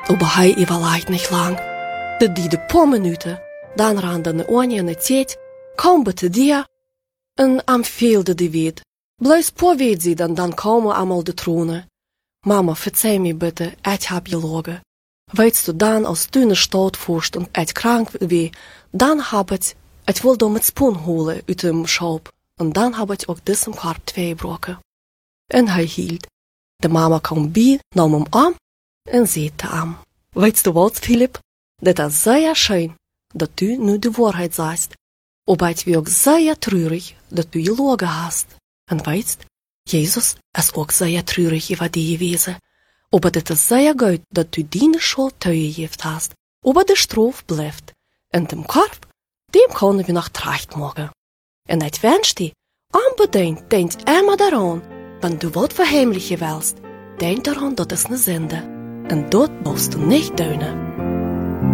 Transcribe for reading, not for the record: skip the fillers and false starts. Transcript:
Aber hij überlegt nicht lang. Die de paar Minuten, dann rande ne Anja ne Zeit, kaum bitte dir, en am fehlde die wid. Bleis paar weet sie dann kaum einmal de Throne. Mama, verzeih mir bitte, ich hab gelogen. Weißt du, dann als du ne Stadt furst und ich krank wie, dann hab ich will da mit Spoon holen uit dem Schaub. Und dann hab ich auch diesem Korb 2 gebrochen. En hij hielt. De Mama kam bij, nam hem aan en zei am. Weißt du was, Philipp? Das ist sehr schön, dass du nu die Wahrheit sagst. Aber ich bin auch sehr traurig, dass du gelogen hast. Und weißt, Jesus ist auch sehr traurig über die gewesen. Aber das ist sehr gut, dass du deine Schuld teugegeben hast. Aber die Strafe bleibt. Und dem Korb, dem können wir noch Tracht machen. Und ich wünsche dir, unbedingt denk immer daran, wenn du was verheimlichen willst, denk daran, dass es eine Sünde. Und dort musst du nicht tun.